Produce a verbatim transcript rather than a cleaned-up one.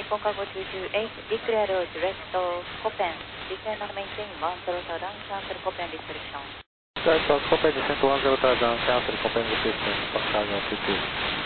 Nippon Cargo two two eight, declare direct Copen, descend and maintain one zero down, cancel Copen restriction. Delta Copen descent one zero down, cancel Copen restriction, Cargo two two.